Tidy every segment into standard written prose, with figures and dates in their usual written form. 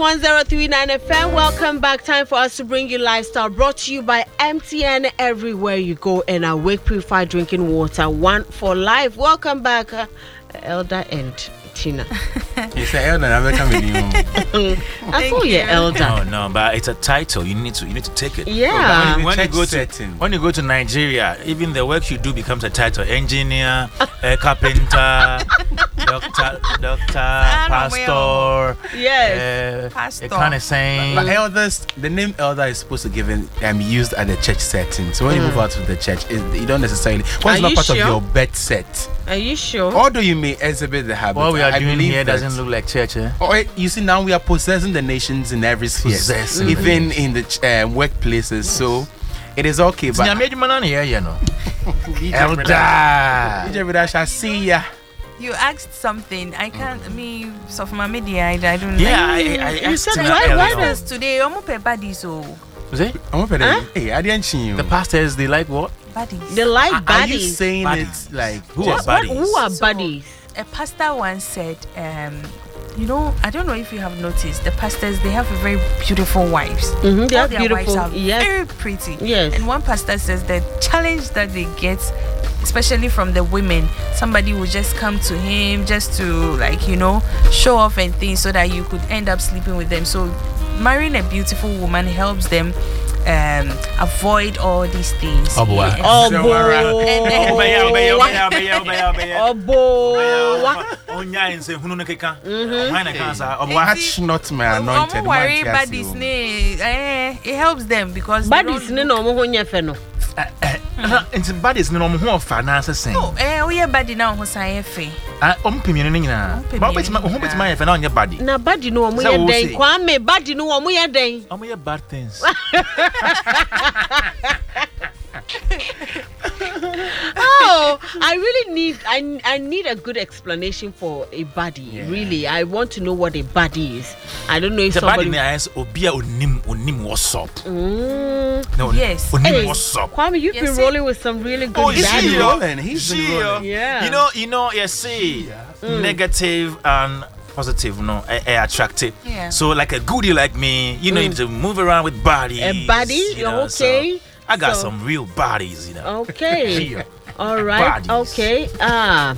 103.9 FM. Welcome back. Time for us to bring you lifestyle. Brought to you by MTN. Everywhere you go, and Awake Purified Drinking Water. One for life. Welcome back, Elder and Tina. You say Elder, I'm coming you. I thought you're Elder. No, but it's a title. You need to take it. Yeah. When you go to Nigeria, even the work you do becomes a title. Engineer, carpenter, doctor, pastor. Yes. Pastor. Kind of saying. But elders, the name elder is supposed to be used at the church setting. So when you move out to the church, you don't necessarily. What's not part of your bed set? Are you sure? Or do you may exhibit the habit? What we are doing here doesn't look like church, eh? You see, now we are possessing the nations in every sphere, even in the workplaces. So it is okay. But Elder shall see ya. You asked something. I can't. So for my media, I don't. Yeah, you said why does today? I'm up a body so. Hey, I didn't see you. The pastors, they like what? Buddies. They like buddies. Are you saying it's like who are buddies? Who are buddies? A pastor once said, I don't know if you have noticed, the pastors, they have very beautiful wives. Mm-hmm, they All are their beautiful. wives are Yes. very pretty. Yes. And one pastor says the challenge that they get, especially from the women, somebody will just come to him just to show off and things so that you could end up sleeping with them. So marrying a beautiful woman helps them avoid all these things. Oh boy. Touch not my anointed man. It helps them because buddies it's buddies no more finance saying. Oh, yeah, buddy now who's I fe. But my friend on your body. Na buddy no omo ye den. Kwame buddy no omo ye den. Omo ye bad things. Oh, I really need I need a good explanation for a buddy. Yeah. Really, I want to know what a buddy is. I don't know if somebody. The buddy is obia onim what's up. No, yes. Onim what's up. Kwame, you've been rolling with some really good. He's been rolling. Yeah. You see, negative and positive, attractive. Yeah. So like a goodie like me, you need to move around with bodies. A buddy, okay. So I got some real bodies, Okay. All right. Bodies. Okay. I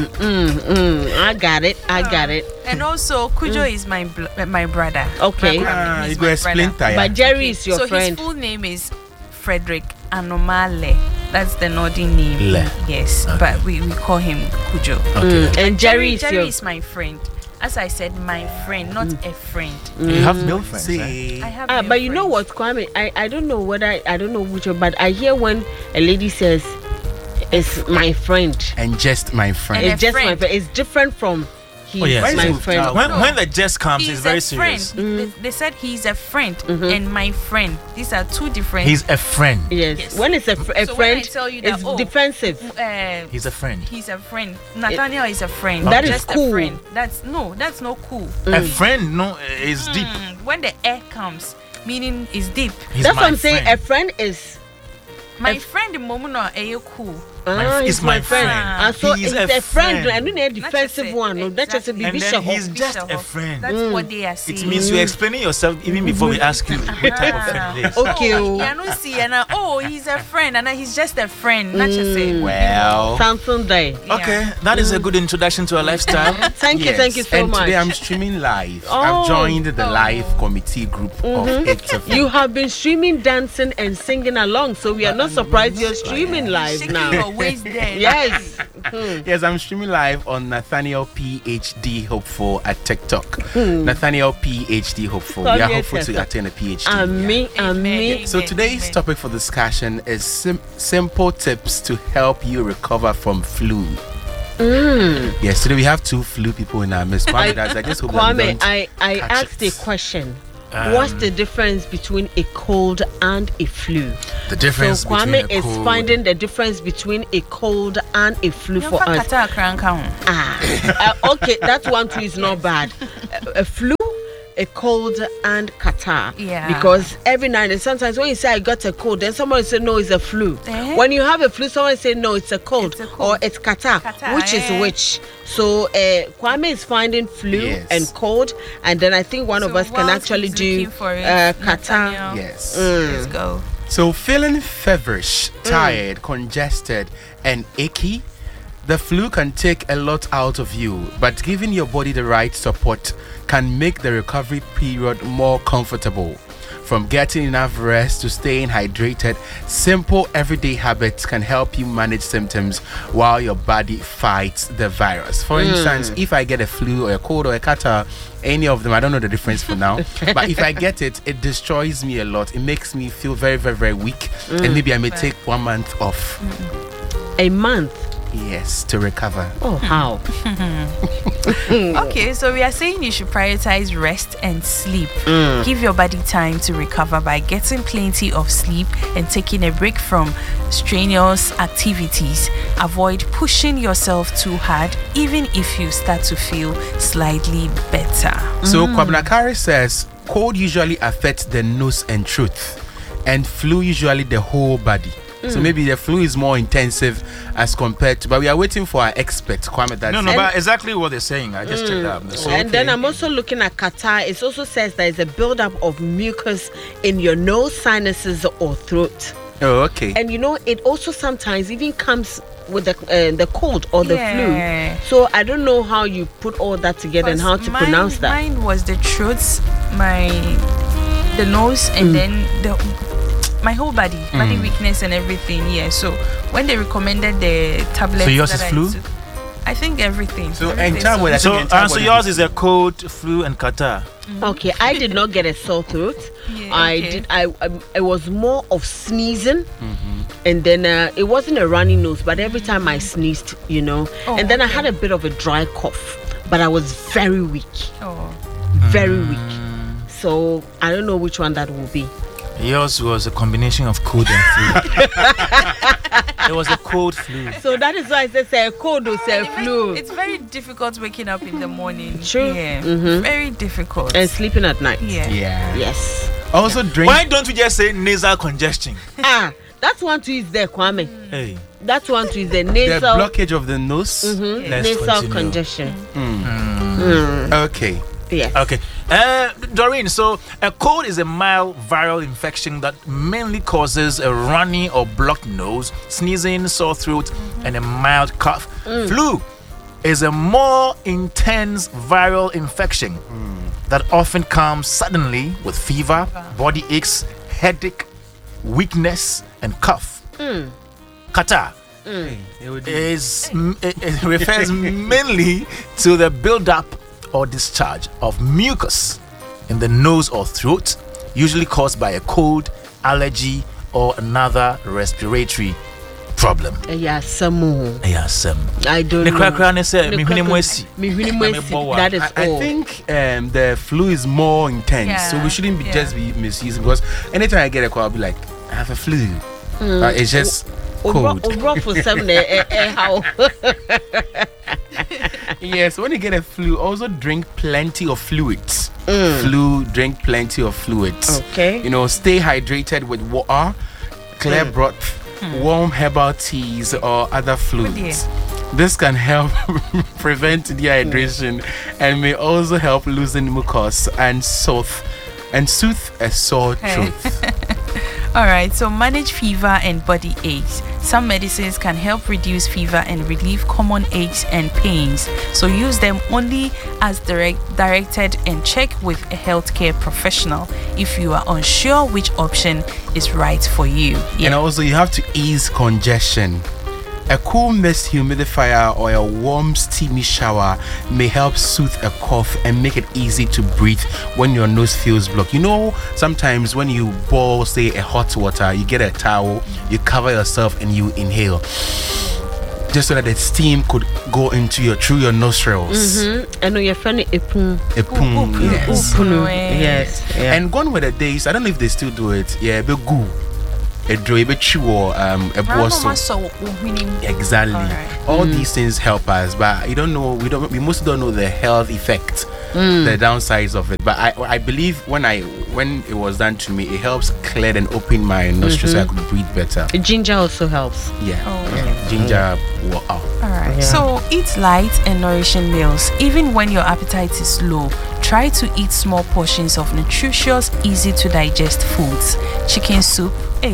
got it. And also, Kujo is my brother. Okay. My you go explain that. But Jerry is your friend. So his full name is Frederick Anomale. That's the Northern name. Yes, okay. But we call him Kujo. Okay. And Jerry is my friend. As I said, my friend, not a friend. You have male friends. I have but friends. You know what, Kwame? I don't know I don't know which one, but I hear when a lady says, "It's my friend," and just my friend. It's just my friend. It's different from. He's my friend. When the just comes, it's very serious. They said he's a friend and my friend. These are two different. He's a friend. Yes. When it's a friend, it's defensive. He's a friend. He's a friend. Nathaniel is a friend. That is just cool. A friend. That's not cool. A friend, is deep. When the air comes, meaning is deep. That's what I'm saying. A friend is. My friend, Momuno, are cool? He's my friend. So he's a friend. I don't need a defensive one. That's just a and then he's just a friend. That's what they are saying. It means you're explaining yourself even before we ask you what type of friend it is. Okay. He's a friend, and he's just a friend. Not just say. Well. Samsung Day. Okay, that is a good introduction to our lifestyle. Thank you so much. And today I'm streaming live. I've joined the live committee group of 8 FM. You have been streaming, dancing, and singing along, so we are not surprised you're streaming live now. Yes. Yes, I'm streaming live on Nathaniel PhD Hopeful at TikTok. Nathaniel PhD Hopeful. We are hopeful to attain a PhD. Amen. So today's topic for discussion is simple tips to help you recover from flu. Yes, today we have 2 flu people in our midst. I just hope Kwame, I asked a question. What's the difference between a cold and a flu? The difference so Kwame is finding the difference between a cold and a flu for us. Okay, that one too is not bad. A flu a cold and catarrh. Yeah. Because every night and sometimes when you say I got a cold, then someone say no, it's a flu. When you have a flu, someone say no, it's a cold, or it's catarrh. Which is which? So Kwame is finding flu and cold, and then I think one of us can actually do catarrh. Yes. Let's go. So feeling feverish, tired, congested, and achy, the flu can take a lot out of you, but giving your body the right support can make the recovery period more comfortable. From getting enough rest to staying hydrated, simple everyday habits can help you manage symptoms while your body fights the virus. For instance, if I get a flu or a cold or a catarrh, any of them, I don't know the difference for now, but if I get it, it destroys me a lot. It makes me feel very, very, very weak, and maybe I may take 1 month off. A month? Yes, to recover. Oh, how? Okay, so we are saying you should prioritize rest and sleep. Give your body time to recover by getting plenty of sleep and taking a break from strenuous activities. Avoid pushing yourself too hard, even if you start to feel slightly better. So Kwabnakari says cold usually affects the nose and throat, and flu usually the whole body. So maybe the flu is more intensive as compared to, but we are waiting for our expert, Kwame. No, but exactly what they're saying. I just checked out. And then I'm also looking at catarrh. It also says there is a buildup of mucus in your nose, sinuses, or throat. Oh, okay. And you know, it also sometimes even comes with the cold or the flu. So I don't know how you put all that together and how to pronounce that. Mine was the throat, the nose, and then my whole body weakness and everything. Yeah. So when they recommended the tablets, so yours is flu? I think everything. So yours is a cold, flu, and catarrh. Okay, I did not get a sore throat. I was more of sneezing, and then it wasn't a runny nose, but every time I sneezed, you know, and then I had a bit of a dry cough, but I was very weak, very weak. So I don't know which one that will be. Yours was a combination of cold and flu. It was a cold flu. So that is why I say a cold or say flu. It's very difficult waking up in the morning. True. Yeah. Very difficult. And sleeping at night. Yeah. Yes. Also drink. Why don't we just say nasal congestion? That one too is there, Kwame. Hey. That one too is the nasal. The blockage of the nose. Nasal congestion. Okay. Yes. Okay. Doreen, so a cold is a mild viral infection that mainly causes a runny or blocked nose, sneezing, sore throat, and a mild cough. Flu is a more intense viral infection that often comes suddenly with fever, body aches, headache, weakness, and cough. Catarrh it refers mainly to the build-up or discharge of mucus in the nose or throat, usually caused by a cold, allergy, or another respiratory problem. I don't know. That is all. I think the flu is more intense, so we shouldn't just be misusing, because anytime I get a call, I'll be like, I have a flu. It's just cold. Yes, when you get a flu, also drink plenty of fluids. Drink plenty of fluids. Okay. You know, stay hydrated with water, clear broth, warm herbal teas, or other fluids. This can help prevent dehydration and may also help loosen mucus and soothe a sore throat. Alright, so manage fever and body aches. Some medicines can help reduce fever and relieve common aches and pains. So use them only as directed and check with a healthcare professional if you are unsure which option is right for you. And also you have to ease congestion. A cool mist humidifier or a warm steamy shower may help soothe a cough and make it easy to breathe when your nose feels blocked. You know, sometimes when you boil, say, a hot water, you get a towel, you cover yourself and you inhale, just so that the steam could go through your nostrils. I know you're funny. Yes. And gone were the days, I don't know if they still do it. Yeah, but goo. A exactly. All these things help us, but we mostly don't know the health effect the downsides of it. But I believe when it was done to me, it helps clear and open my nostrils so I could breathe better. Ginger also helps. Yeah. Oh. Yeah. Ginger. All right. Yeah. So eat light and nourishing meals. Even when your appetite is low, try to eat small portions of nutritious, easy to digest foods. Chicken soup,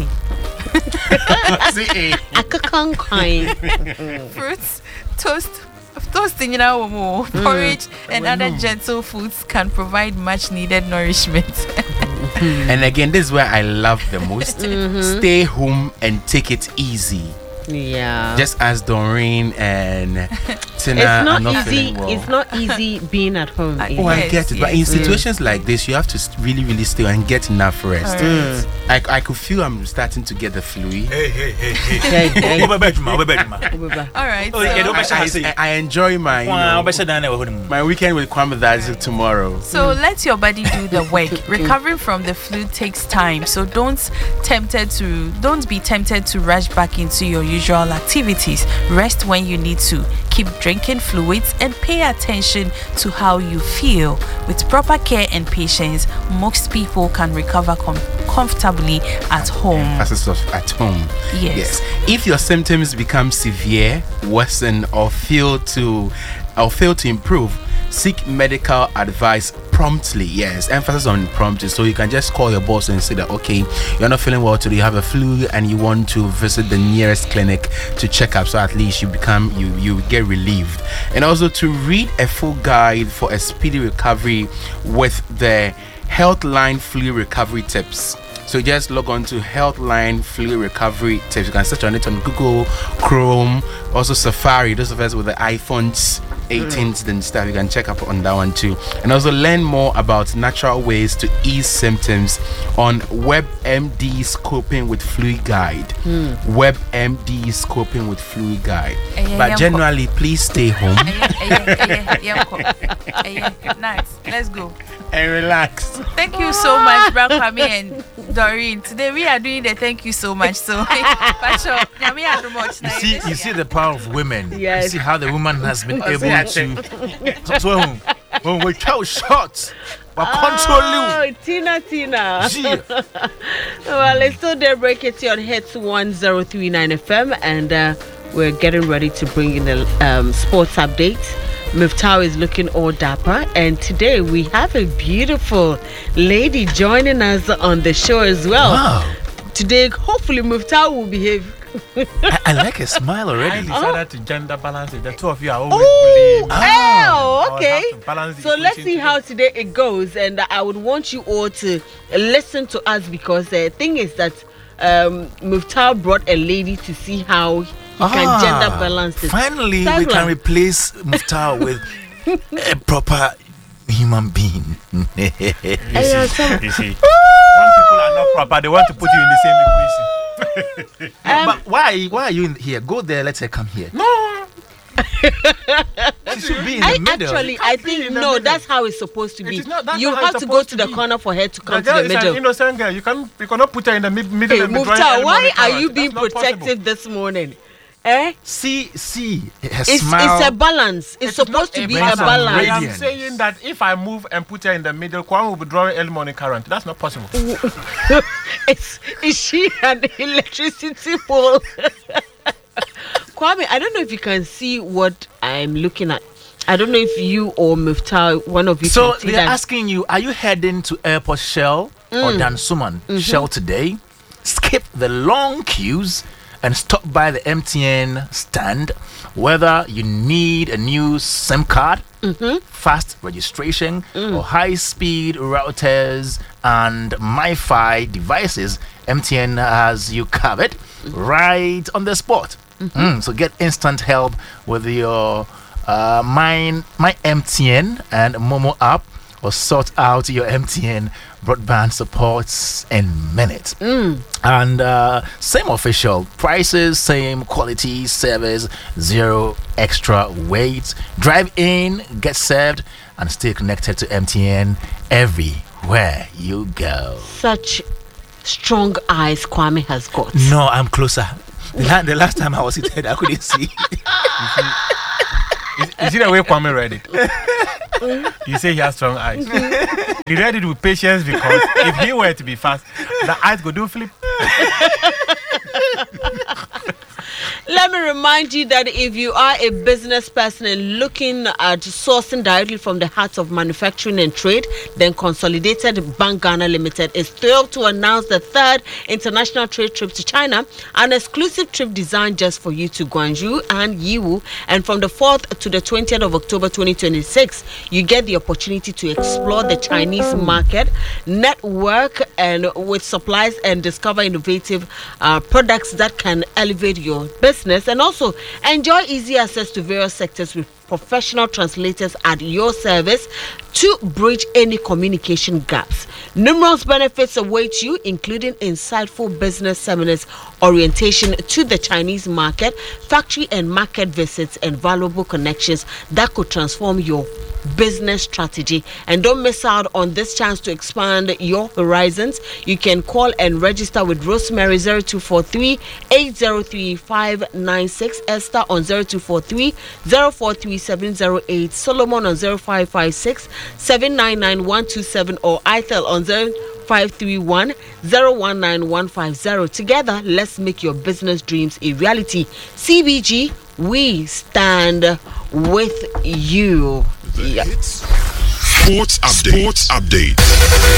fruits, toasting, porridge, and other gentle foods can provide much needed nourishment. And again, this is where I love the most. Stay home and take it easy. Yeah. Just as Doreen and Tina It's are not not easy. feeling well. It's not easy being at home. I I get it. But in situations like this, you have to really, really stay and get enough rest. I could feel I'm starting to get the flu. Hey. All right. I enjoy my my weekend with Kwame Dadzi tomorrow. So let your body do the work. Recovering from the flu takes time, so don't be tempted to rush back into your usual activities. Rest when you need to. Keep drinking fluids and pay attention to how you feel. With proper care and patience, most people can recover comfortably at home. Emphasis of at home. Yes. If your symptoms become severe, worsen, or fail to improve, seek medical advice promptly. Yes, emphasis on promptly. So you can just call your boss and say that, okay, you're not feeling well today, you have a flu, and you want to visit the nearest clinic to check up, so at least you get relieved. And also to read a full guide for a speedy recovery with the Healthline Flu Recovery Tips. So just log on to Healthline Flu Recovery Tips. You can search on it on Google, Chrome, also Safari. Those of us with the iPhones 18s and stuff, you can check up on that one too. And also learn more about natural ways to ease symptoms on WebMD's Coping with Flu Guide. WebMD's Coping with Flu Guide. But generally, please stay home Nice. Let's go. and relax. Thank you so much, Bra Kwame and Doreen. Today we are doing the thank you so much. So, Pacho, you see the power of women. Yes. You see how the woman has been able to. So when we count shots, but control you. Tina. Gee. Well, it's still there. Break it on Hits 1039 FM, and we're getting ready to bring in the sports update. Muftau is looking all dapper, and today we have a beautiful lady joining us on the show as well. Wow. Today, hopefully, Muftau will behave. I like a smile I already. decided to gender balance it. The two of you are always Oh, bullying. okay. I have to balance the So let's equation see how today it goes, and I would want you all to listen to us, because the thing is that Muftau brought a lady to see how he can gender balance it. Finally, we Sagla. can replace Muftau with a proper human being. You see, when people are not proper, they want to put you in the same equation. But why are you in here? Go there. Let her come here. No, She should be in the middle. Actually, I think in the no, middle. that's how it's supposed to It be. is not- that's You not how have it's to go supposed to to the be. corner for her to come the to girl the is an middle. innocent girl. You cannot put her in the middle Hey, and be drawing Muftau, early why morning are carrot. you being That's not possible. protective this morning? Eh? See her It's smile. a balance. It's supposed to be a balance. balance. I am Radiant. saying that if I move and put her in the middle, Kwan will be drawing early morning current. That's not possible. Is she an electricity pole? Kwame, I don't know if you can see what I'm looking at. I don't know if you or Muftau, one of you, So can see they're that. asking you, are you heading to Airport Shell or Dansuman Shell today? Skip the long queues and stop by the MTN stand. Whether you need a new SIM card, fast registration, or high-speed routers and MiFi devices, MTN has you covered right on the spot. So get instant help with your my MTN and Momo app, or sort out your MTN broadband supports in minutes. And same official prices, same quality service, zero extra wait. Drive in, get served, and stay connected to MTN everywhere you go. Such strong eyes Kwame has got. No, I'm closer. The last time I was seated, I couldn't see. Is it the way Kwame read it? You say he has strong eyes. He read it with patience because if he were to be fast, the eyes go do flip. Let me remind you that if you are a business person and looking at sourcing directly from the heart of manufacturing and trade, then Consolidated Bank Ghana Limited is thrilled to announce the third international trade trip to China, an exclusive trip designed just for you to Guangzhou and Yiwu. And from the 4th to the 20th of October 2026, you get the opportunity to explore the Chinese market, network and with supplies and discover innovative products that can elevate your business, and also enjoy easy access to various sectors with professional translators at your service to bridge any communication gaps. Numerous benefits await you, including insightful business seminars, orientation to the Chinese market, factory and market visits, and valuable connections that could transform your business strategy. And don't miss out on this chance to expand your horizons. You can call and register with Rosemary 0243 803 596, Esther on 0243 043 708, Solomon on 0556 799 127, or Ithel on 0531 019 150. Together, let's make your business dreams a reality. CBG, we stand with you. Sports update.